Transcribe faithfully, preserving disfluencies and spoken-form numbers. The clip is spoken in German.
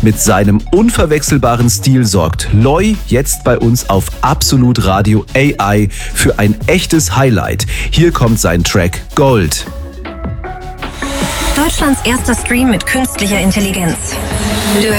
Mit seinem unverwechselbaren Stil sorgt Loi jetzt bei uns auf Absolut Radio A I für ein echtes Highlight. Hier kommt sein Track Gold. Deutschlands erster Stream mit künstlicher Intelligenz. Du